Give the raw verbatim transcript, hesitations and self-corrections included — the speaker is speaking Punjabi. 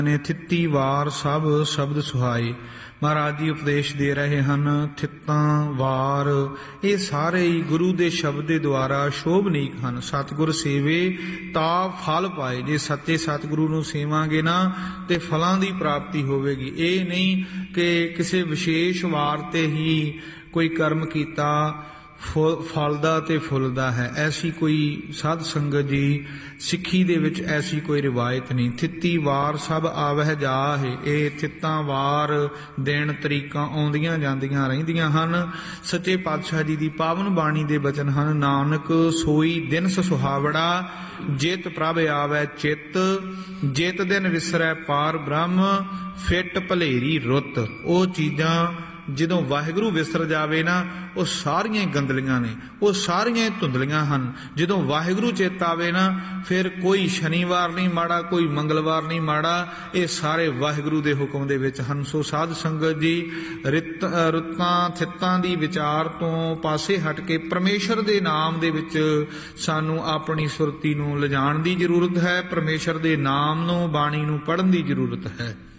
ਨੇ ਥਿੱਤੀ ਵਾਰ ਸਭ ਸ਼ਬਦ ਸੁਹਾਏ। ਮਹਾਰਾਜ ਜੀ ਉਪਦੇਸ਼ ਦੇ ਰਹੇ ਹਨ। ਥਿੱਤਾਂ ਵਾਰ ਇਹ ਸਾਰੇ ਹੀ ਗੁਰੂ ਦੇ ਸ਼ਬਦ ਦੇ ਦੁਆਰਾ ਸ਼ੋਭਨੀਕ ਹਨ। ਸਤਿਗੁਰ ਸੇਵੇ ਤਾਂ ਫਲ ਪਾਏ। ਜੇ ਸੱਚੇ ਸਤਿਗੁਰੂ ਨੂੰ ਸੇਵਾਂਗੇ ਨਾ ਤੇ ਫਲਾਂ ਦੀ ਪ੍ਰਾਪਤੀ ਹੋਵੇਗੀ। ਇਹ ਨਹੀਂ ਕਿ ਕਿਸੇ ਵਿਸ਼ੇਸ਼ ਵਾਰ ਤੇ ਹੀ ਕੋਈ ਕਰਮ ਕੀਤਾ ਫਲਦਾ ਤੇ ਫੁੱਲਦਾ ਹੈ। ਐਸੀ ਕੋਈ ਸਾਧ ਸੰਗਤ ਜੀ ਸਿੱਖੀ ਦੇ ਵਿੱਚ ਐਸੀ ਕੋਈ ਰਿਵਾਇਤ ਨਹੀਂ। ਥਿੱਤੀ ਵਾਰ ਸਭ ਆਵਹਿ ਜਾਹੇ। ਇਹ ਥਿੱਤਾਂ ਵਾਰ ਦਿਨ ਤਰੀਕਾਂ ਆਉਂਦੀਆਂ ਜਾਂਦੀਆਂ ਰਹਿੰਦੀਆਂ ਹਨ। ਸੱਚੇ ਪਾਤਸ਼ਾਹ ਜੀ ਦੀ ਪਾਵਨ ਬਾਣੀ ਦੇ ਬਚਨ ਹਨ। ਨਾਨਕ ਸੋਈ ਦਿਨਸ ਸੁਹਾਵੜਾ ਜਿਤ ਪ੍ਰਭ ਆਵੈ ਚਿੱਤ। ਜਿਤ ਦਿਨ ਵਿਸਰੈ ਪਾਰ ਬ੍ਰਹਮ ਫਿੱਟ ਭਲੇਰੀ ਰੁੱਤ। ਉਹ ਚੀਜ਼ਾਂ ਜਦੋਂ ਵਾਹਿਗੁਰੂ ਵਿਸਰ ਜਾਵੇ ਨਾ ਉਹ ਸਾਰੀਆਂ ਗੰਦਲੀਆਂ ਨੇ, ਉਹ ਸਾਰੀਆਂ ਧੁੰਦਲੀਆਂ ਹਨ। ਜਦੋਂ ਵਾਹਿਗੁਰੂ ਚੇਤ ਆਵੇ ਨਾ ਫਿਰ ਕੋਈ ਸ਼ਨੀਵਾਰ ਨਹੀਂ ਮਾੜਾ, ਕੋਈ ਮੰਗਲਵਾਰ ਨਹੀਂ ਮਾੜਾ। ਇਹ ਸਾਰੇ ਵਾਹਿਗੁਰੂ ਦੇ ਹੁਕਮ ਦੇ ਵਿੱਚ ਹਨ। ਸੋ ਸਾਧ ਸੰਗਤ ਜੀ ਰਿਤ ਰੁੱਤਾਂ ਥਿੱਤਾਂ ਦੀ ਵਿਚਾਰ ਤੋਂ ਪਾਸੇ ਹਟ ਕੇ ਪਰਮੇਸ਼ਰ ਦੇ ਨਾਮ ਦੇ ਵਿੱਚ ਸਾਨੂੰ ਆਪਣੀ ਸੁਰਤੀ ਨੂੰ ਲਿਜਾਣ ਦੀ ਜ਼ਰੂਰਤ ਹੈ। ਪਰਮੇਸ਼ਰ ਦੇ ਨਾਮ ਨੂੰ ਬਾਣੀ ਨੂੰ ਪੜ੍ਹਨ ਦੀ ਜ਼ਰੂਰਤ ਹੈ।